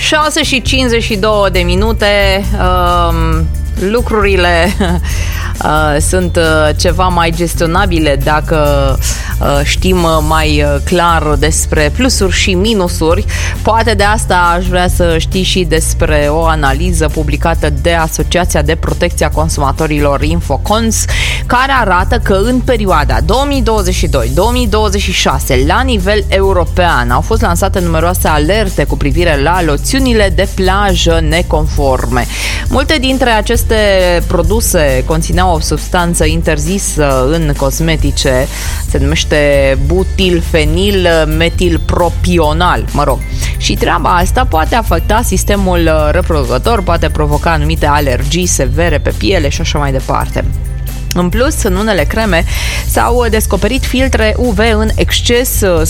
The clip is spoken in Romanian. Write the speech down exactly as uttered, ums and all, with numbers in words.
șase și cincizeci și două de minute. Uh, lucrurile uh, sunt uh, ceva mai gestionabile dacă uh, știm mai uh, clar despre plusuri și minusuri. Poate de asta aș vrea să știi și despre o analiză publicată de Asociația de Protecție a Consumatorilor Infocons, care arată că în perioada două mii douăzeci și doi două mii douăzeci și șase, la nivel european, au fost lansate numeroase alerte cu privire la loțiunile de plajă neconforme. Multe dintre aceste produse conțineau o substanță interzisă în cosmetice, se numește butilfenil metilpropional, mă rog. Și treaba asta poate afecta sistemul reproducător, poate provoca anumite alergii severe pe piele și așa mai departe. În plus, în unele creme s-au descoperit filtre U V în exces